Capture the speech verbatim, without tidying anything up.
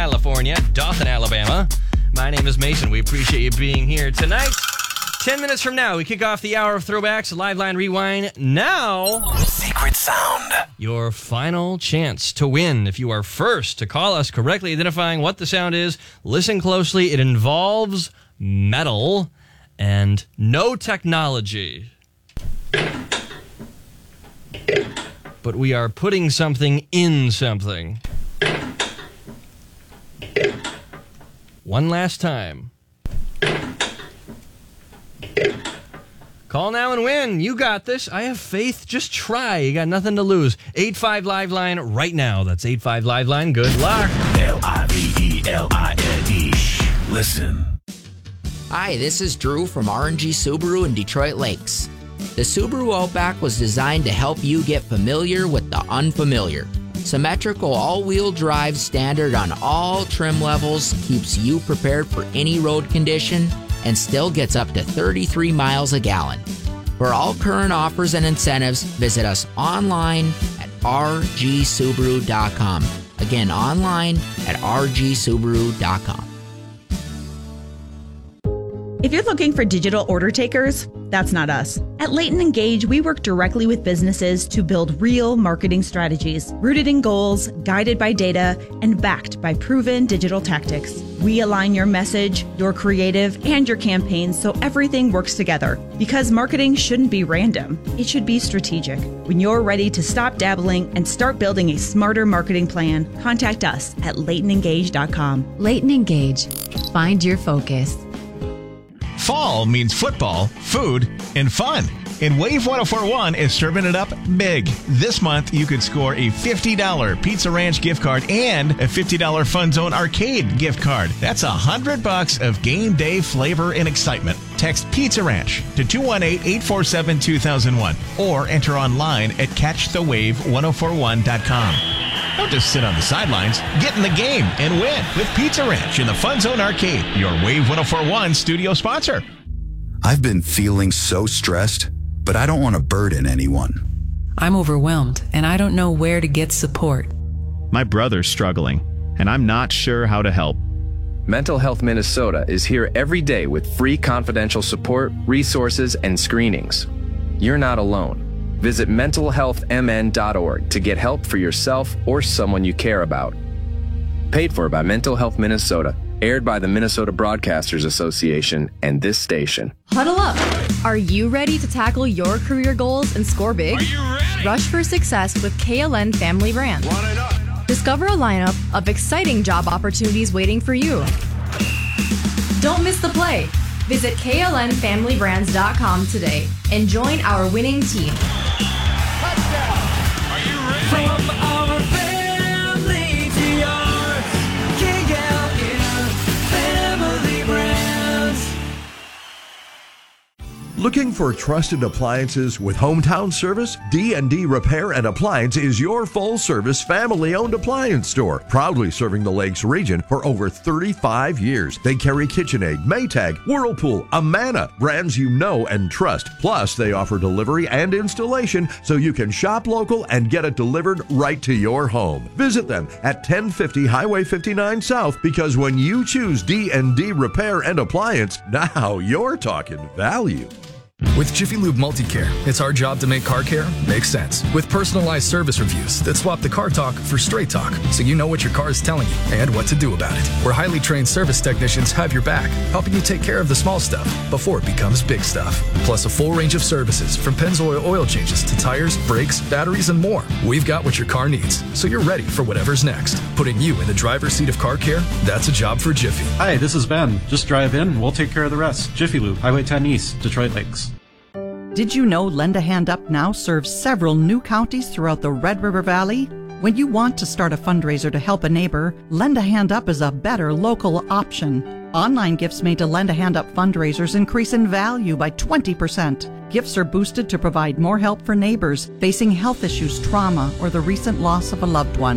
California, Dothan, Alabama. My name is Mason. We appreciate you being here tonight. Ten minutes from now, we kick off the hour of throwbacks, Live Line Rewind. Now, Secret Sound. Your final chance to win. If you are first to call us correctly identifying what the sound is, listen closely. It involves metal and no technology. But we are putting something in something. One last time. Call now and win. You got this. I have faith. Just try. You got nothing to lose. eight five Live Line right now. That's eight five Live Line. Good luck. L I V E L I N E. Listen. Hi, this is Drew from R and G Subaru in Detroit Lakes. The Subaru Outback was designed to help you get familiar with the unfamiliar. Symmetrical all-wheel drive standard on all trim levels keeps you prepared for any road condition and still gets up to thirty-three miles a gallon. For all current offers and incentives, visit us online at r g subaru dot com. Again, online at r g subaru dot com. If you're looking for digital order takers, that's not us. At Leighton and Gage, we work directly with businesses to build real marketing strategies, rooted in goals, guided by data, and backed by proven digital tactics. We align your message, your creative, and your campaigns so everything works together. Because marketing shouldn't be random, it should be strategic. When you're ready to stop dabbling and start building a smarter marketing plan, contact us at leighton and gage dot com. Leighton and Gage. Find your focus. Fall means football, food, and fun. And Wave ten forty-one is serving it up big. This month, you could score a fifty dollars Pizza Ranch gift card and a fifty dollars Fun Zone Arcade gift card. That's one hundred bucks of game day flavor and excitement. Text Pizza Ranch to two one eight, eight four seven, two thousand one or enter online at catch the wave ten forty-one dot com. Don't just sit on the sidelines. Get in the game and win with Pizza Ranch in the Fun Zone Arcade, your Wave ten forty-one studio sponsor. I've been feeling so stressed, but I don't want to burden anyone. I'm overwhelmed, and I don't know where to get support. My brother's struggling, and I'm not sure how to help. Mental Health Minnesota is here every day with free confidential support, resources, and screenings. You're not alone. Visit mental health m n dot org to get help for yourself or someone you care about. Paid for by Mental Health Minnesota. Aired by the Minnesota Broadcasters Association and this station. Huddle up. Are you ready to tackle your career goals and score big? Are you ready? Rush for success with K L N Family Brands. Run it up. Discover a lineup of exciting job opportunities waiting for you. Don't miss the play. Visit K L N family brands dot com today and join our winning team. Touchdown. Are you ready? From our family to yours, K L N Family Brands. Looking for trusted appliances with hometown service? D and D Repair and Appliance is your full-service, family-owned appliance store, proudly serving the Lakes region for over thirty-five years. They carry KitchenAid, Maytag, Whirlpool, Amana, brands you know and trust. Plus, they offer delivery and installation so you can shop local and get it delivered right to your home. Visit them at ten fifty Highway fifty-nine South, because when you choose D and D Repair and Appliance, now you're talking value. With Jiffy Lube Multicare, it's our job to make car care make sense. With personalized service reviews that swap the car talk for straight talk, so you know what your car is telling you and what to do about it. Where highly trained service technicians have your back, helping you take care of the small stuff before it becomes big stuff. Plus a full range of services from Pennzoil oil changes to tires, brakes, batteries, and more. We've got what your car needs, so you're ready for whatever's next. Putting you in the driver's seat of car care, that's a job for Jiffy. Hi, this is Ben. Just drive in and we'll take care of the rest. Jiffy Lube, Highway ten East, Detroit Lakes. Did you know Lend a Hand Up now serves several new counties throughout the Red River Valley? When you want to start a fundraiser to help a neighbor, Lend a Hand Up is a better local option. Online gifts made to Lend a Hand Up fundraisers increase in value by twenty percent. Gifts are boosted to provide more help for neighbors facing health issues, trauma, or the recent loss of a loved one.